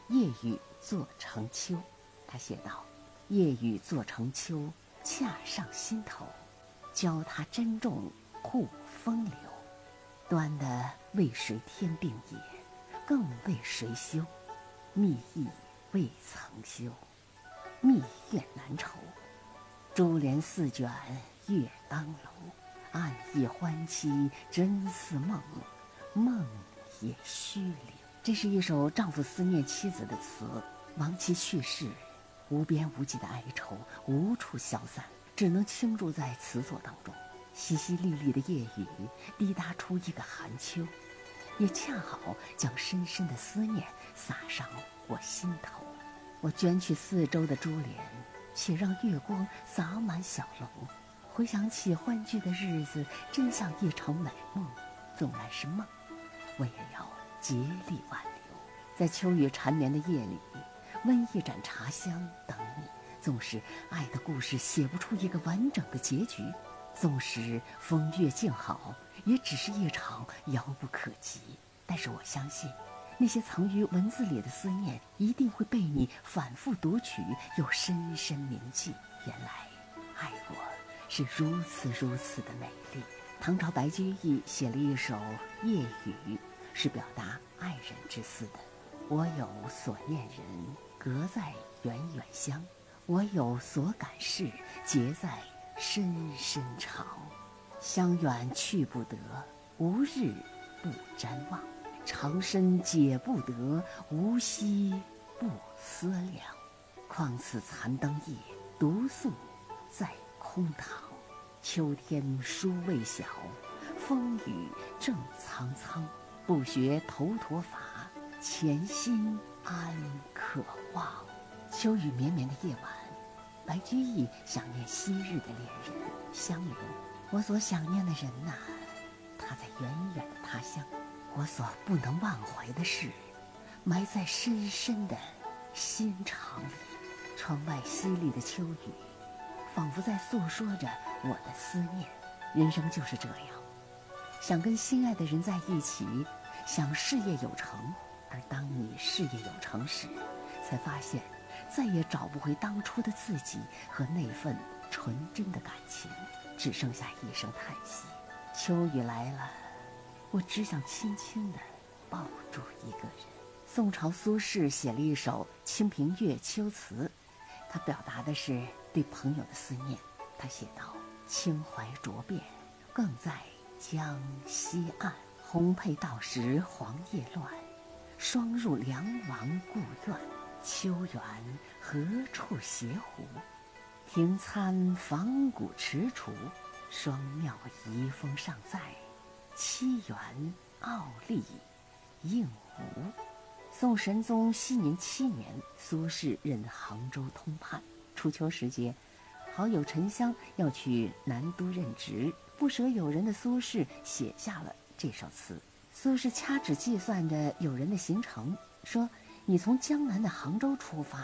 夜雨坐成秋。他写道：夜雨坐成秋，恰上心头，教他珍重护风流。端的为谁添并也，更为谁修？密意未曾休，蜜月难酬。珠帘四卷月当楼，暗夜欢期真似梦，梦也虚灵。这是一首丈夫思念妻子的词。亡妻去世，无边无际的哀愁无处消散，只能倾注在词作当中。淅淅沥沥的夜雨滴答出一个寒秋，也恰好将深深的思念洒上我心头。我卷去四周的珠帘，且让月光洒满小楼。回想起欢聚的日子，真像一场美梦。纵然是梦，我也要竭力挽留。在秋雨缠绵的夜里，温一盏茶香等你。纵使爱的故事写不出一个完整的结局，纵使风月静好，也只是一场遥不可及。但是我相信，那些藏于文字里的思念，一定会被你反复读取，又深深铭记。原来爱过是如此的美丽。唐朝白居易写了一首《夜雨》，是表达爱人之思的。我有所念人，隔在远远乡，我有所感事，结在深深肠。相远去不得，无日不瞻望。长身解不得，无息不思量。况此残灯夜，独宿在空堂。秋天书未晓，风雨正苍苍。不学头陀法，潜心安可望。秋雨绵绵的夜晚，白居易想念昔日的恋人香菱。我所想念的人呐，他在远远的他乡。我所不能忘怀的事，埋在深深的心肠里。窗外淅沥的秋雨，仿佛在诉说着我的思念。人生就是这样，想跟心爱的人在一起，想事业有成。而当你事业有成时，才发现再也找不回当初的自己和那份纯真的感情，只剩下一声叹息。秋雨来了，我只想轻轻地抱住一个人。宋朝苏轼写了一首《清平乐·秋词》，他表达的是对朋友的思念。他写道：清怀浊变，更在江西岸。红佩到时黄叶乱，霜入梁王故院。秋园何处斜湖？庭参仿古踟蹰。双庙遗风尚在，七园傲立应无。宋神宗熙宁7年，苏轼任杭州通判。初秋时节，好友沉香要去南都任职，不舍友人的苏轼写下了这首词。苏轼掐指计算着友人的行程，说：你从江南的杭州出发，